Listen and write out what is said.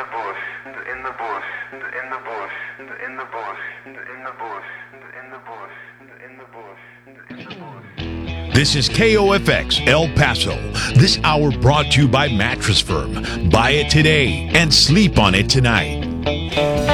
bush, in the bush, in the bush, in the bush, in the bush, in the bush, in the bush, in the bush. This is KOFX El Paso. This hour brought to you by Mattress Firm. Buy it today and sleep on it tonight.